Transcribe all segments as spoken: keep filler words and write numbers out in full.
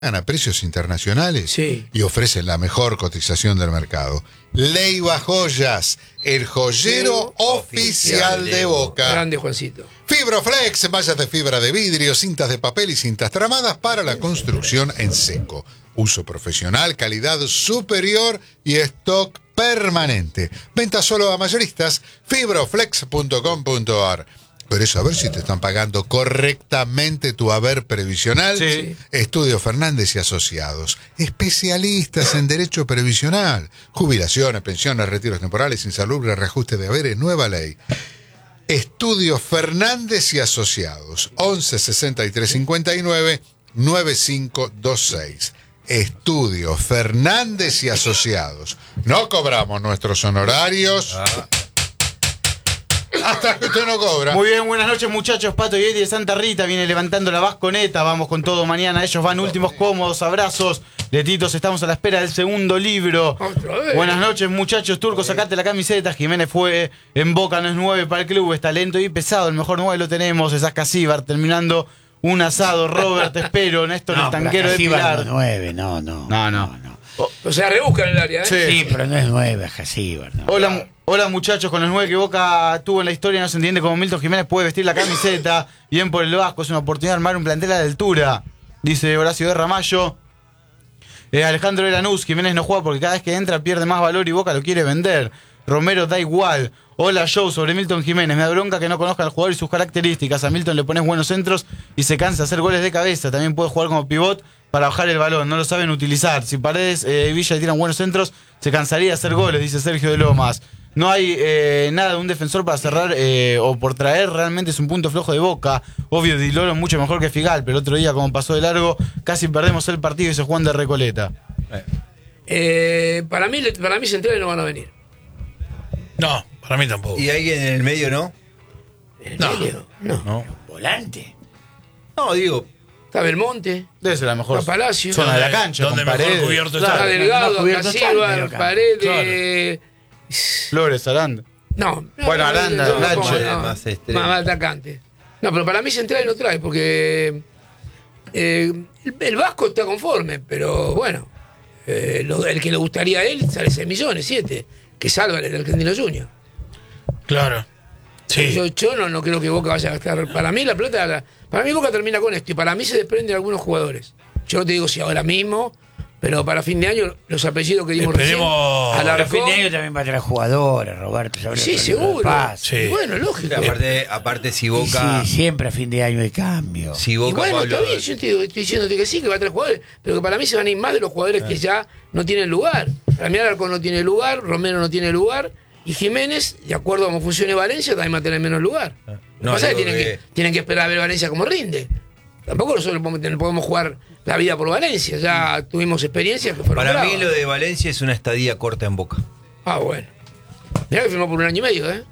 a precios internacionales Sí. y ofrecen la mejor cotización del mercado. Leiva Joyas, el joyero oficial de Boca. Grande, Juancito. Fibroflex, mallas de fibra de vidrio, cintas de papel y cintas tramadas para la construcción en seco. Uso profesional, calidad superior y stock permanente. Venta solo a mayoristas, fibroflex punto com punto a r. Pero eso, a ver si te están pagando correctamente tu haber previsional. Sí. Estudio Fernández y Asociados. Especialistas en derecho previsional. Jubilaciones, pensiones, retiros temporales, insalubres, reajuste de haberes, nueva ley. Estudio Fernández y Asociados. once sesenta y tres cincuenta y nueve noventa y cinco veintiséis. Estudio Fernández y Asociados. No cobramos nuestros honorarios. Ah. Hasta que usted no cobra. Muy bien, buenas noches muchachos. Pato y Eddie de Santa Rita viene levantando la vasconeta. Vamos con todo mañana. Ellos van últimos cómodos. Abrazos. Letitos, estamos a la espera del segundo libro. Otra vez. Buenas noches muchachos. Turco, sacate la camiseta. Jiménez fue en Boca, no es nueve para el club. Es talento y pesado. El mejor nueve lo tenemos. Es Ascasíbar terminando un asado. Robert, te espero. Néstor, No, el pero tanquero de Ascasíbar Pilar. no es nueve, no, no. No, no. no. O sea, rebuscan el área, ¿eh? Sí. Sí, pero no es nueve, Ascasíbar, no. Hola, mu- hola muchachos, con los nueve que Boca tuvo en la historia no se entiende cómo Milton Jiménez puede vestir la camiseta. Bien por el Vasco, es una oportunidad de armar un plantel a la altura, dice Horacio de Ramallo. Eh, Alejandro de Lanús, Jiménez no juega porque cada vez que entra pierde más valor y Boca lo quiere vender. Romero da igual. Hola Joe, sobre Milton Jiménez. Me da bronca que no conozca al jugador y sus características. A Milton le pones buenos centros y se cansa de hacer goles de cabeza. También puede jugar como pivot para bajar el balón. No lo saben utilizar. Si Paredes eh, y Villa le tiran buenos centros, se cansaría de hacer goles, dice Sergio de Lomas. No hay eh, nada de un defensor para cerrar eh, o por traer. Realmente es un punto flojo de Boca. Obvio, Di Loro mucho mejor que Figal, pero el otro día, como pasó de largo, casi perdemos el partido y se juegan de Recoleta. Eh, para mí, para mí centrales no van a venir. No, para mí tampoco. ¿Y alguien en el medio no? ¿En No. medio? No. No. Volante. No, digo, Está Belmonte, Debe ser la mejor está Palacio, zona de la cancha. Donde con mejor Paredes. cubierto está está. Delgado, no, cubierto está el Casíbar, mediocampo. Paredes. Flores, Aranda. No. Bueno, Aranda, no, Nacho. no, no, Más extremo. más, más atacante. No, pero para mí central no trae, porque eh, el, el Vasco está conforme, pero bueno, eh, lo- el que le gustaría a él sale seis millones, siete, que salva el Argentino Junior. Claro. Sí. Yo, yo no, no creo que Boca vaya a gastar. Para mí la plata, la- para mí Boca termina con esto y para mí se desprende de algunos jugadores. Yo no te digo si ahora mismo, pero para fin de año los apellidos que dimos Esperemos- recién. Pero a fin de Alarcón. año también va a traer jugadores, Roberto. ya habrá Sí, traído seguro. Paz. Sí. Bueno, lógico. aparte, aparte si Y Boca, sí, siempre a fin de año hay cambio. si Y Boca bueno, Pablo, está bien, yo te digo- estoy diciéndote que sí, que va a traer jugadores, pero que para mí se van a ir más de los jugadores que ya no tienen lugar. Para mí Alarcón no tiene lugar, Romero no tiene lugar, y Jiménez, de acuerdo a cómo funcione Valencia, también va a tener menos lugar. Lo que No, pasa es que digo tienen, que... que- tienen que esperar a ver Valencia cómo rinde. Tampoco nosotros podemos, tener- podemos jugar la vida por Valencia, ya tuvimos experiencias que fueron para mí bravas. lo de Valencia es una estadía corta en Boca. Ah, bueno. Mirá que firmó por un año y medio, ¿eh?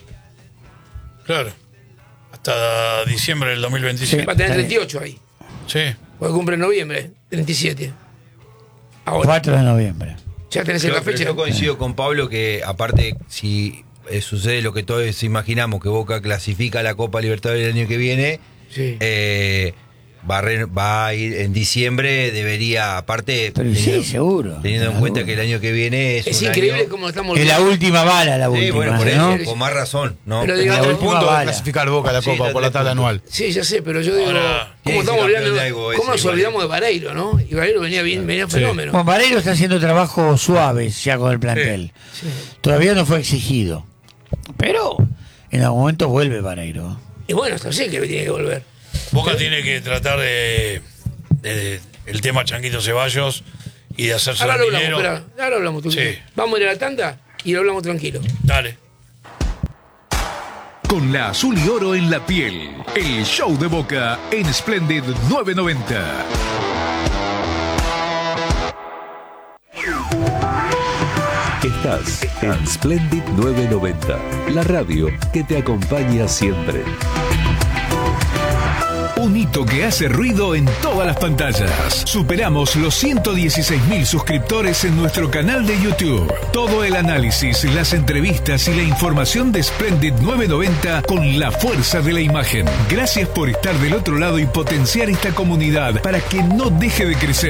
Claro. Hasta diciembre del dos mil veintiséis. Va a tener está bien. treinta y ocho ahí, Sí. porque cumple en noviembre, treinta y siete. Ahora, cuatro de noviembre. ya tenés Yo, la pero fecha. yo coincido con Pablo que aparte si eh, sucede lo que todos imaginamos, que Boca clasifica a la Copa Libertadores el año que viene, Sí. eh, va, a re- va a ir en diciembre, debería, aparte, Pero sí, teniendo, seguro. teniendo en Seguro. cuenta que el año que viene es, Es un increíble año- cómo estamos. Es la última bala, la Sí, última. bueno, por ¿no? eso, con más razón, ¿no? Pero Pero digamos, A la un última punto de bala. clasificar Boca a la Sí, Copa la por la tres tabla puntos. anual. Sí, ya sé, pero yo digo, Ahora, ¿cómo tiene que estamos ser olvidando? campeón de algo ¿Cómo ese, nos igual. olvidamos de Vareiro, no? Y Vareiro venía bien, venía fenómeno. Juan Vareiro está haciendo trabajo suave ya con el plantel. Todavía no fue exigido. Pero en algún momento vuelve Vareiro. Y bueno, está bien que tiene que volver. Boca tiene que tratar de, de- de- el tema Changuito Ceballos y de hacerse Ahora el lo hablamos, dinero. espera, ahora hablamos. Tú. Sí. Vamos a ir a la tanda y lo hablamos tranquilo. Dale. Con la azul y oro en la piel, el show de Boca en Splendid novecientos noventa. Estás en Splendid novecientos noventa, la radio que te acompaña siempre. Un hito que hace ruido en todas las pantallas. Superamos los ciento dieciséis mil suscriptores en nuestro canal de YouTube. Todo el análisis, las entrevistas y la información de Splendid novecientos noventa con la fuerza de la imagen. Gracias por estar del otro lado y potenciar esta comunidad para que no deje de crecer.